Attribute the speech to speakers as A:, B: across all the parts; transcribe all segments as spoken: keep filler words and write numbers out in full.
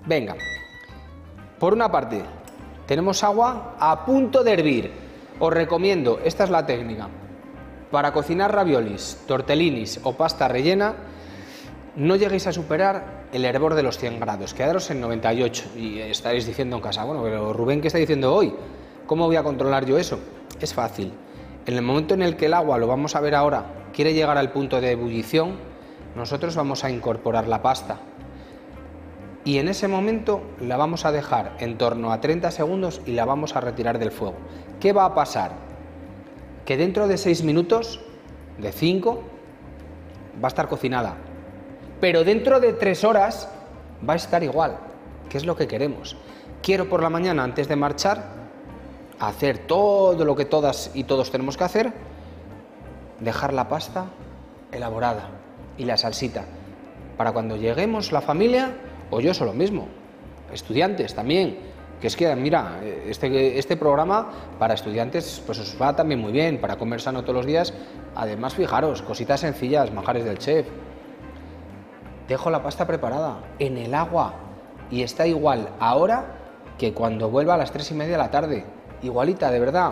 A: Venga, por una parte, tenemos agua a punto de hervir. Os recomiendo, esta es la técnica, para cocinar raviolis, tortellinis o pasta rellena, no lleguéis a superar el hervor de los cien grados, quedaros en noventa y ocho y estaréis diciendo en casa, bueno, pero Rubén, ¿qué está diciendo hoy? ¿Cómo voy a controlar yo eso? Es fácil. En el momento en el que el agua, lo vamos a ver ahora, quiere llegar al punto de ebullición, nosotros vamos a incorporar la pasta. Y en ese momento la vamos a dejar en torno a treinta segundos y la vamos a retirar del fuego. ¿Qué va a pasar? Que dentro de seis minutos, de cinco, va a estar cocinada. Pero dentro de tres horas va a estar igual, que es lo que queremos. Quiero por la mañana, antes de marchar, hacer todo lo que todas y todos tenemos que hacer, dejar la pasta elaborada y la salsita, para cuando lleguemos la familia, o yo soy lo mismo, estudiantes también, que es que, mira, este, este programa para estudiantes pues os va también muy bien, para comer sano todos los días. Además, fijaros, cositas sencillas, manjares del chef. Dejo la pasta preparada en el agua y está igual ahora que cuando vuelva a las tres y media de la tarde, igualita, de verdad.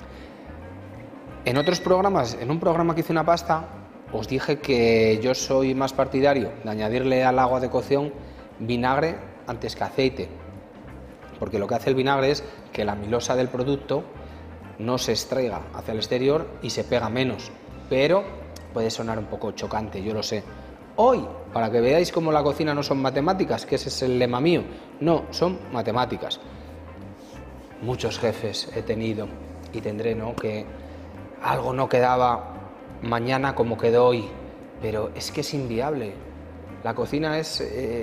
A: En otros programas, en un programa que hice una pasta, os dije que yo soy más partidario de añadirle al agua de cocción vinagre antes que aceite, porque lo que hace el vinagre es que la amilosa del producto no se extraiga hacia el exterior y se pega menos, pero puede sonar un poco chocante, yo lo sé. Hoy, para que veáis cómo la cocina no son matemáticas, que ese es el lema mío, no, son matemáticas. Muchos jefes he tenido y tendré, ¿no?, que algo no quedaba mañana como quedó hoy, pero es que es inviable. La cocina es... Eh,